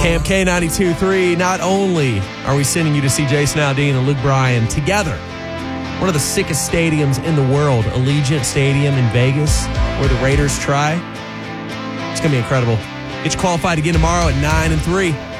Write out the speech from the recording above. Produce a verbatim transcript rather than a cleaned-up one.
Camp K ninety-two point three, not only are we sending you to see Jason Aldean and Luke Bryan together, one of the sickest stadiums in the world, Allegiant Stadium in Vegas, where the Raiders try. It's going to be incredible. Get you qualified again tomorrow at nine and three.